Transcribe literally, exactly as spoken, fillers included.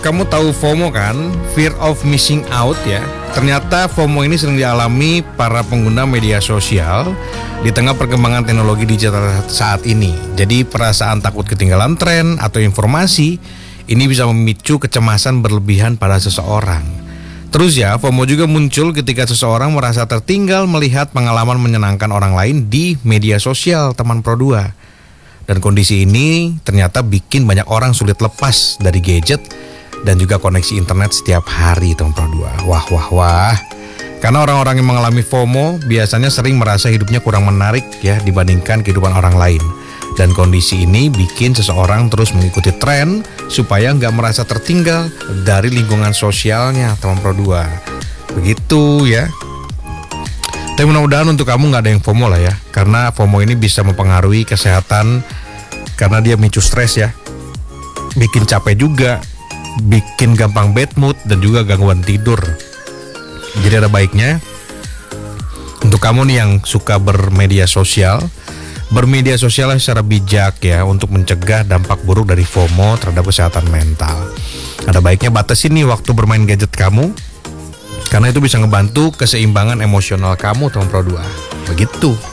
Kamu tahu FOMO kan? Fear of missing out ya. Ternyata FOMO ini sering dialami para pengguna media sosial di tengah perkembangan teknologi digital saat ini. Jadi perasaan takut ketinggalan tren atau informasi ini bisa memicu kecemasan berlebihan pada seseorang. Terus ya, FOMO juga muncul ketika seseorang merasa tertinggal melihat pengalaman menyenangkan orang lain di media sosial, teman Pro dua. Dan kondisi ini ternyata bikin banyak orang sulit lepas dari gadget dan juga koneksi internet setiap hari, teman Pro dua. Wah, wah, wah. Karena orang-orang yang mengalami FOMO biasanya sering merasa hidupnya kurang menarik ya dibandingkan kehidupan orang lain. Dan kondisi ini bikin seseorang terus mengikuti tren supaya nggak merasa tertinggal dari lingkungan sosialnya, teman Pro dua. Begitu ya. Tapi mudah-mudahan untuk kamu nggak ada yang FOMO lah ya. Karena FOMO ini bisa mempengaruhi kesehatan karena dia memicu stres ya. Bikin capek juga, bikin gampang bad mood dan juga gangguan tidur. Jadi ada baiknya untuk kamu nih yang suka bermedia sosial, bermedia sosial secara bijak ya untuk mencegah dampak buruk dari FOMO terhadap kesehatan mental. Ada baiknya batasin nih waktu bermain gadget kamu, karena itu bisa ngebantu keseimbangan emosional kamu, teman Pro dua. Begitu.